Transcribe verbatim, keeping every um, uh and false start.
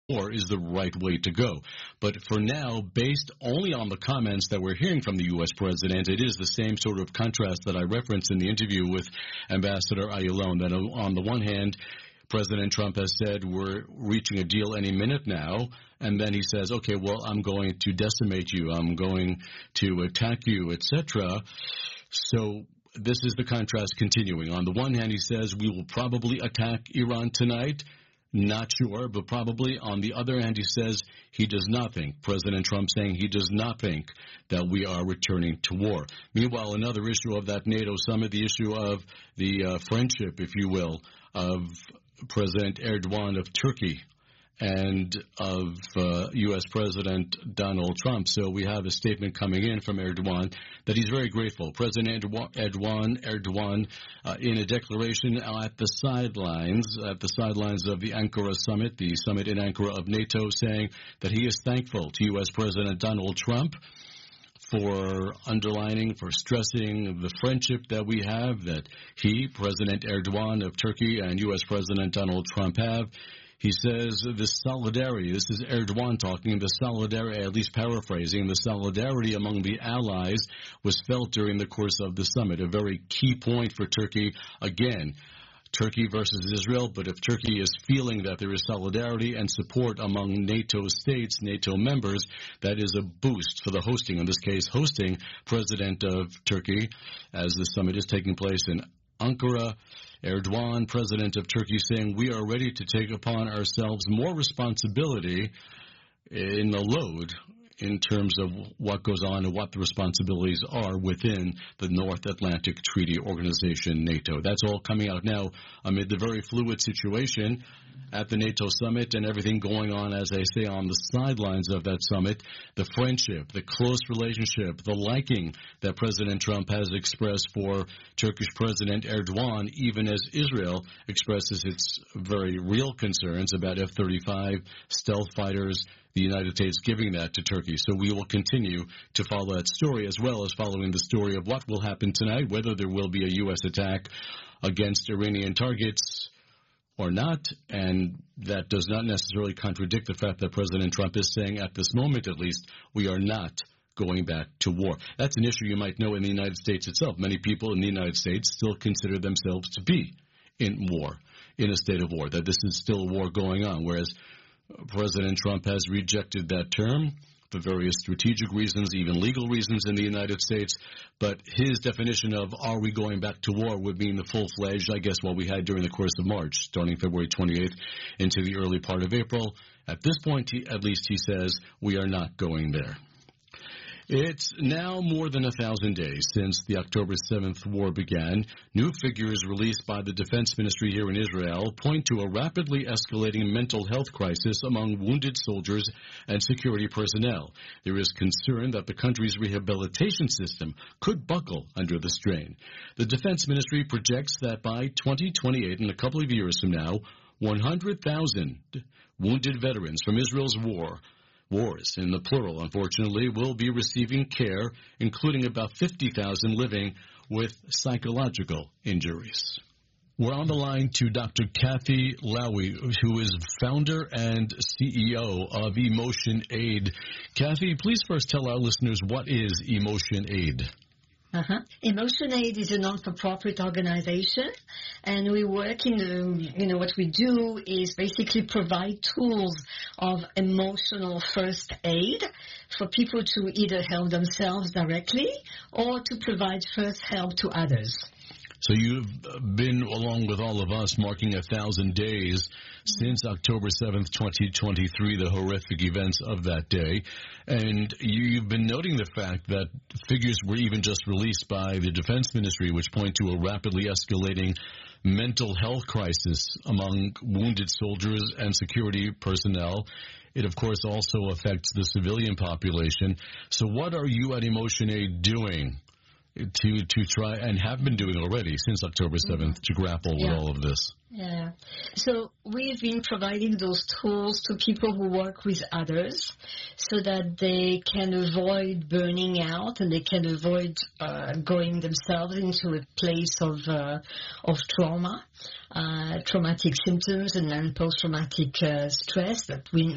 war is the right way to go. But for now, based only on the comments that we're hearing from the U S president, it is the same sort of contrast that I referenced in the interview with Ambassador Ayalon, that on the one hand, President Trump has said we're reaching a deal any minute now, and then he says, okay, well, I'm going to decimate you, I'm going to attack you, et cetera. So this is the contrast continuing. On the one hand, he says we will probably attack Iran tonight. Not sure, but probably. On the other hand, he says he does not think, President Trump saying he does not think that we are returning to war. Meanwhile, another issue of that NATO summit, the issue of the uh, friendship, if you will, of President Erdogan of Turkey and of uh, U S President Donald Trump. So we have a statement coming in from Erdogan that he's very grateful. President Erdogan, Erdogan uh, in a declaration at the sidelines, at the sidelines of the Ankara summit, the summit in Ankara of NATO, saying that he is thankful to U S President Donald Trump for underlining, for stressing the friendship that we have, that he, President Erdogan of Turkey, and U S President Donald Trump have. He says this solidarity, this is Erdogan talking, the solidarity, at least paraphrasing, the solidarity among the allies was felt during the course of the summit, a very key point for Turkey. Again, Turkey versus Israel, but if Turkey is feeling that there is solidarity and support among NATO states, NATO members, that is a boost for the hosting, in this case, hosting President of Turkey, as the summit is taking place in Ankara. Erdogan, President of Turkey, saying we are ready to take upon ourselves more responsibility in the load in terms of what goes on and what the responsibilities are within the North Atlantic Treaty Organization, NATO. That's all coming out now amid the very fluid situation at the NATO summit and everything going on, as I say, on the sidelines of that summit, the friendship, the close relationship, the liking that President Trump has expressed for Turkish President Erdogan, even as Israel expresses its very real concerns about F thirty-five stealth fighters, the United States giving that to Turkey. So we will continue to follow that story, as well as following the story of what will happen tonight, whether there will be a U S attack against Iranian targets or not. And that does not necessarily contradict the fact that President Trump is saying, at this moment at least, we are not going back to war. That's an issue you might know in the United States itself. Many people in the United States still consider themselves to be in war, in a state of war, that this is still a war going on, whereas President Trump has rejected that term for various strategic reasons, even legal reasons in the United States. But his definition of are we going back to war would mean the full-fledged, I guess, what we had during the course of March, starting February twenty-eighth into the early part of April. At this point, he, at least he says, we are not going there. It's now more than a thousand days since the October seventh war began. New figures released by the Defense Ministry here in Israel point to a rapidly escalating mental health crisis among wounded soldiers and security personnel. There is concern that the country's rehabilitation system could buckle under the strain. The Defense Ministry projects that by twenty twenty-eight, in a couple of years from now, one hundred thousand wounded veterans from Israel's war Wars, in the plural, unfortunately, will be receiving care, including about fifty thousand living with psychological injuries. We're on the line to Doctor Kathy Lowy, who is founder and C E O of Emotion Aid. Kathy, please first tell our listeners, what is Emotion Aid? Uh-huh. Emotion Aid is a non-for-profit organization, and we work in the, you know, what we do is basically provide tools of emotional first aid for people to either help themselves directly or to provide first help to others. So you've been, along with all of us, marking a thousand days since October seventh, twenty twenty-three, the horrific events of that day. And you've been noting the fact that figures were even just released by the Defense Ministry, which point to a rapidly escalating mental health crisis among wounded soldiers and security personnel. It, of course, also affects the civilian population. So what are you at Emotion Aid doing to to try, and have been doing already since October seventh, to grapple yeah. with all of this? Yeah. So we've been providing those tools to people who work with others so that they can avoid burning out and they can avoid uh, going themselves into a place of uh, of trauma, uh, traumatic symptoms and then post-traumatic uh, stress that we